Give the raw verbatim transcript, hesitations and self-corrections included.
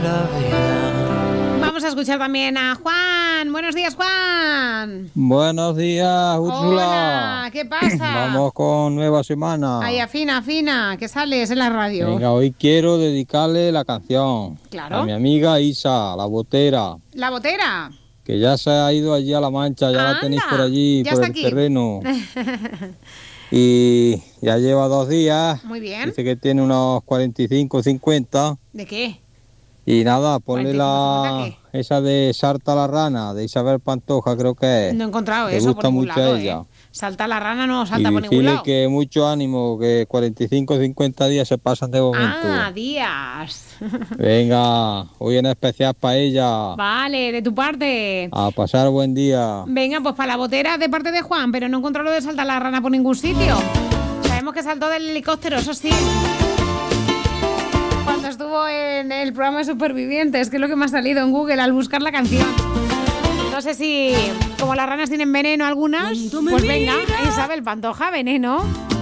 Vamos a escuchar también a Juan. Buenos días, Juan. Buenos días, Úrsula. Hola, ¿qué pasa? Vamos con nueva semana. Ay, afina, afina, que sales en la radio. Venga, hoy quiero dedicarle la canción Claro. a mi amiga Isa, la botera, La botera. que ya se ha ido allí a La Mancha, ya Anda, la tenéis por allí, ya por está el aquí. terreno. Y ya lleva dos días. Muy bien. Dice que tiene unos cuarenta y cinco, cincuenta. ¿De qué? Y nada, ponle cuarenta y cinco, la cincuenta, esa de Sarta la rana, de Isabel Pantoja, creo que es. No he encontrado Le eso gusta por ningún mucho lado, a ella. ¿eh? Salta la rana, no salta Y por ningún decirle lado. que mucho ánimo, que cuarenta y cinco, cincuenta días se pasan de momento. Ah, días. Venga, hoy en especial para ella. Vale, de tu parte. A pasar buen día. Venga, pues para la botera de parte de Juan, pero no encontró lo de saltar la rana por ningún sitio. Sabemos que saltó del helicóptero, eso sí. Cuando estuvo en el programa de Supervivientes, que es lo que me ha salido en Google al buscar la canción. No sé si, como las ranas tienen veneno algunas, pues venga, Isabel Pantoja, veneno.